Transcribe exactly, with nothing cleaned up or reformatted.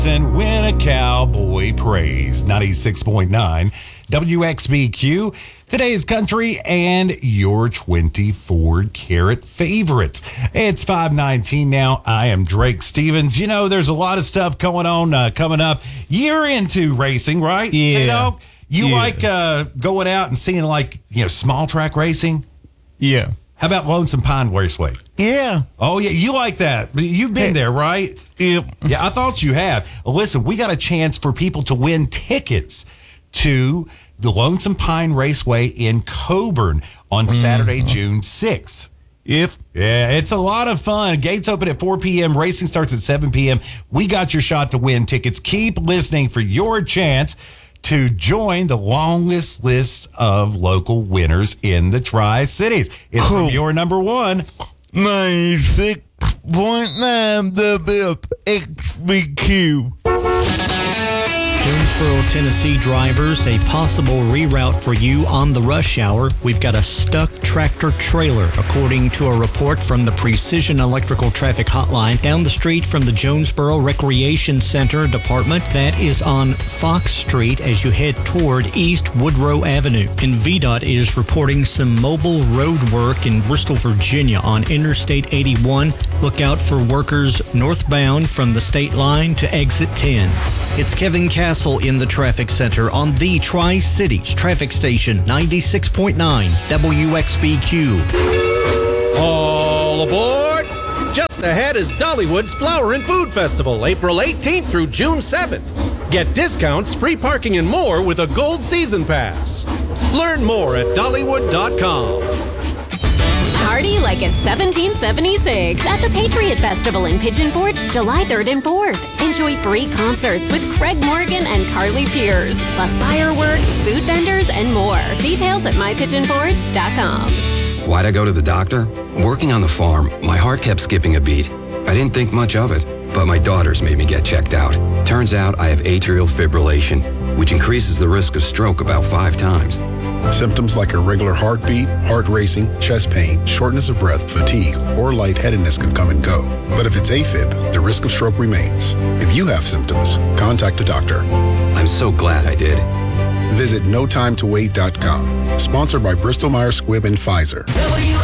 And when a cowboy prays. ninety-six point nine W X B Q. Today's country and your twenty-four karat favorites. It's five nineteen now. I am Drake Stevens. You know, there's a lot of stuff going on uh, coming up. You're into racing, right? Yeah. You know, you yeah. like uh, going out and seeing like, you know, small track racing? Yeah. How about Lonesome Pine Raceway? Yeah. Oh, yeah, you like that. You've been there, right? Yep. Yeah, I thought you have. Well, listen, we got a chance for people to win tickets to the Lonesome Pine Raceway in Coburn on Saturday, mm-hmm. June sixth. Yep. Yeah, it's a lot of fun. Gates open at four p.m. Racing starts at seven p.m. We got your shot to win tickets. Keep listening for your chance to join the longest list of local winners in the Tri-Cities. It's cool. from your number one. ninety-six point nine W X B Q. Jonesboro, Tennessee drivers, a possible reroute for you on the rush hour. We've got a stuck tractor trailer, according to a report from the Precision Electrical Traffic Hotline down the street from the Jonesboro Recreation Center Department. That is on Fox Street as you head toward East Woodrow Avenue. And V DOT is reporting some mobile road work in Bristol, Virginia on Interstate eighty-one. Look out for workers northbound from the state line to exit ten. It's Kevin Castle in the traffic center on the Tri-Cities traffic station ninety-six point nine W X B Q. All aboard! Just ahead is Dollywood's Flower and Food Festival, April eighteenth through June seventh. Get discounts, free parking, and more with a Gold Season Pass. Learn more at Dollywood dot com. Party like it's seventeen seventy-six at the Patriot Festival in Pigeon Forge, July third and fourth. Enjoy free concerts with Craig Morgan and Carly Pierce, plus fireworks, food vendors, and more. Details at my pigeon forge dot com. Why'd I go to the doctor? Working on the farm, my heart kept skipping a beat. I didn't think much of it, but my daughters made me get checked out. Turns out I have atrial fibrillation, which increases the risk of stroke about five times. Symptoms like irregular heartbeat, heart racing, chest pain, shortness of breath, fatigue, or lightheadedness can come and go. But if it's AFib, the risk of stroke remains. If you have symptoms, contact a doctor. I'm so glad I did. Visit no time to wait dot com. Sponsored by Bristol Myers Squibb and Pfizer.